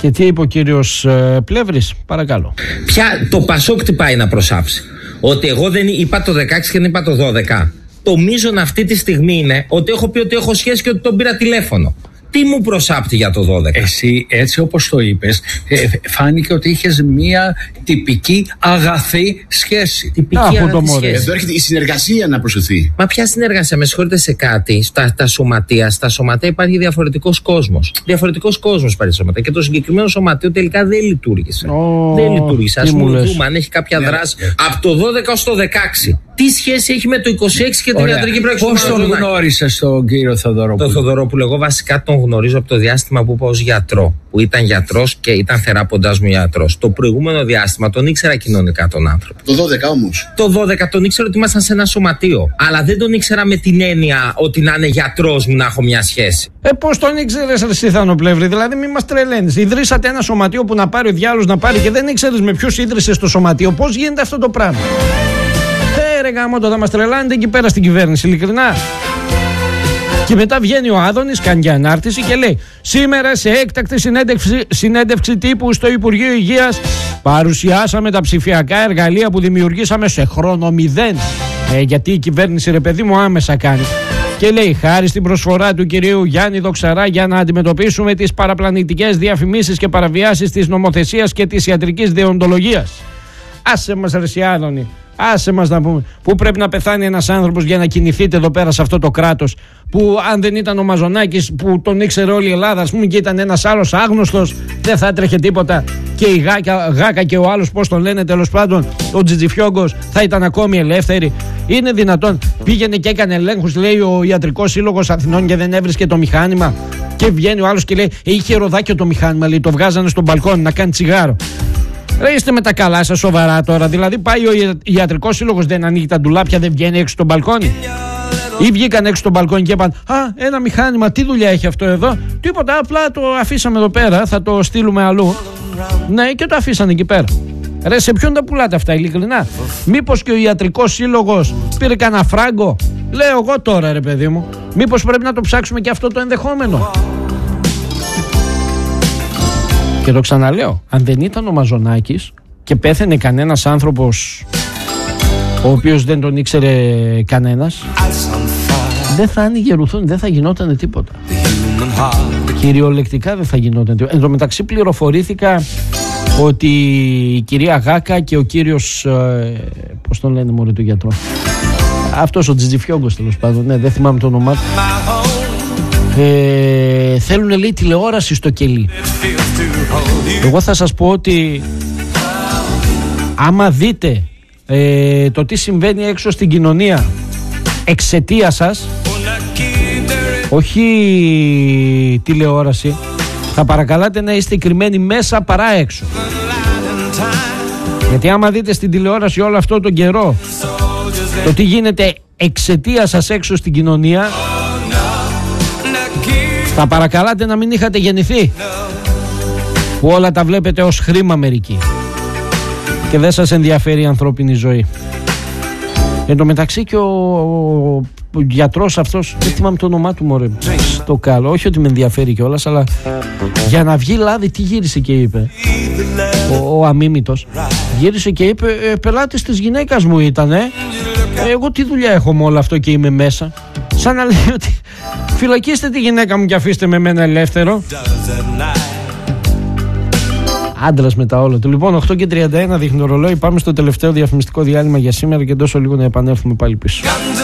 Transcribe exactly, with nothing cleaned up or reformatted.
Και τι είπε ο κύριος ε, Πλεύρης, παρακαλώ. Ποια το Πασόκ τι πάει να προσάψει? Ότι εγώ δεν είπα το δεκαέξι και δεν είπα το δώδεκα. Το μείζον αυτή τη στιγμή είναι ότι έχω πει ότι έχω σχέση και ότι τον πήρα τηλέφωνο. Τι μου προσάπτει για το δώδεκα? Εσύ, έτσι όπως το είπες, ε, φάνηκε ότι είχες μία τυπική αγαθή σχέση. Τυπική Άχου αγαθή το μωρέ. σχέση. Εδώ έρχεται η συνεργασία να προσθεθεί. Μα ποια συνεργασία? Με συγχωρείτε σε κάτι. Στα τα σωματεία, στα σωματεία υπάρχει διαφορετικός κόσμος. Διαφορετικός κόσμος πάρει σωματεία. Και το συγκεκριμένο σωματείο τελικά δεν λειτουργήσε. Oh, δεν λειτουργήσε. Ας πούμε δούμε αν έχει κάποια ναι, δράση ναι. από το δώδεκα ως το δεκαέξι. Τι σχέση έχει με το είκοσι έξι και την Ωραία. ιατρική πράξη? Πώς τον γνώρισες τον κύριο Θοδωρόπουλο? Το Θοδωρόπουλο, εγώ βασικά τον γνωρίζω από το διάστημα που είπα ως γιατρό. Που ήταν γιατρός και ήταν θεράποντας μου γιατρός. Το προηγούμενο διάστημα τον ήξερα κοινωνικά τον άνθρωπο. Το δώδεκα όμως. Το δώδεκα τον ήξερα ότι ήμασταν σε ένα σωματείο. Αλλά δεν τον ήξερα με την έννοια ότι να είναι γιατρός μου, να έχω μια σχέση. Ε, πώς τον ήξερες εσύ Θανοπλεύρη? Δηλαδή μη μας τρελαίνεις. Ιδρύσατε ένα σωματείο που να πάρει ο διάλογος να πάρει και δεν ήξερες με ποιους ίδρυσες το σωματείο. Πώς γίνεται αυτό το πράγμα? Ε, ρε γάμο, το θα μας τρελάνετε εκεί πέρα στην κυβέρνηση, ειλικρινά. Και μετά βγαίνει ο Άδωνης, κάνει και ανάρτηση και λέει: σήμερα σε έκτακτη συνέντευξη, συνέντευξη τύπου στο Υπουργείο Υγείας παρουσιάσαμε τα ψηφιακά εργαλεία που δημιουργήσαμε σε χρόνο μηδέν. Ε, γιατί η κυβέρνηση, ρε παιδί μου, άμεσα κάνει. Και λέει: χάρη στην προσφορά του κυρίου Γιάννη Δοξαρά για να αντιμετωπίσουμε τις παραπλανητικές διαφημίσεις και παραβιάσεις της νομοθεσίας και της ιατρικής δεοντολογίας. Άσε μας, ρε Άδωνη. Άσε μας να πούμε. Πού πρέπει να πεθάνει ένας άνθρωπος για να κινηθείτε εδώ πέρα σε αυτό το κράτος? Που αν δεν ήταν ο Μαζονάκης που τον ήξερε όλη η Ελλάδα, ας πούμε, και ήταν ένας άλλος άγνωστος, δεν θα έτρεχε τίποτα. Και η Γάκα, Γάκα και ο άλλος, πώς τον λένε, τέλος πάντων, ο Τζιτζιφιόγκος, θα ήταν ακόμη ελεύθεροι? Είναι δυνατόν? Πήγαινε και έκανε ελέγχους, λέει, ο Ιατρικός Σύλλογος Αθηνών και δεν έβρισκε το μηχάνημα. Και βγαίνει ο άλλος και λέει: είχε ροδάκιο το μηχάνημα, λέει, το βγάζανε στον μπαλκόνι να κάνει τσιγάρο. Ρε, είστε με τα καλά σας σοβαρά τώρα? Δηλαδή πάει ο Ιατρικός Σύλλογος, δεν ανοίγει τα ντουλάπια, δεν βγαίνει έξω στο μπαλκόνι? Ή βγήκαν έξω στο μπαλκόνι και είπαν: α, ένα μηχάνημα, τι δουλειά έχει αυτό εδώ? Τίποτα, απλά το αφήσαμε εδώ πέρα, θα το στείλουμε αλλού. Ναι, και το αφήσανε εκεί πέρα. Ρε, σε ποιον τα πουλάτε αυτά, ειλικρινά? Μήπως και ο Ιατρικός Σύλλογος πήρε κανένα φράγκο? Λέω εγώ τώρα, ρε παιδί μου. Μήπως πρέπει να το ψάξουμε και αυτό το ενδεχόμενο? Και το ξαναλέω, αν δεν ήταν ο Μαζονάκης και πέθαινε κανένας άνθρωπος ο οποίος δεν τον ήξερε κανένας, δεν θα άνοιγε ρουθούνη, δεν θα γινόταν τίποτα. Κυριολεκτικά δεν θα γινόταν τίποτα. Εν τω μεταξύ πληροφορήθηκα ότι η κυρία Γάκα και ο κύριος, ε, πώς τον λένε μωρέ το γιατρό, αυτός ο Τζιτζιφιόγκος τέλος πάντων, ναι, δεν θυμάμαι το όνομά του, ε, θέλουν, λέει, τηλεόραση στο κελί. Εγώ θα σας πω ότι άμα δείτε ε, το τι συμβαίνει έξω στην κοινωνία εξαιτία σας, όχι τηλεόραση, θα παρακαλάτε να είστε κρυμμένοι μέσα παρά έξω. Γιατί άμα δείτε στην τηλεόραση όλο αυτό τον καιρό το τι γίνεται εξαιτία σας έξω στην κοινωνία, θα παρακαλάτε να μην είχατε γεννηθεί, που όλα τα βλέπετε ως χρήμα μερικοί και δεν σας ενδιαφέρει η ανθρώπινη ζωή. Εν τω μεταξύ και ο, ο, ο γιατρός αυτός, δεν θυμάμαι το όνομά του μωρέ, στο καλό, όχι ότι με ενδιαφέρει κιόλας, αλλά για να βγει λάδι τι γύρισε και είπε ο, ο αμίμητος? Γύρισε και είπε: ε, πελάτης της γυναίκας μου ήταν, ε. Εγώ τι δουλειά έχω με όλο αυτό και είμαι μέσα? Σαν να λέει ότι φυλακίστε τη γυναίκα μου και αφήστε με εμένα ελεύθερο. Άντρας με τα όλα του. Λοιπόν, οκτώ και τριάντα ένα δείχνει το ρολόι. Πάμε στο τελευταίο διαφημιστικό διάλειμμα για σήμερα και τόσο λίγο να επανέλθουμε πάλι πίσω.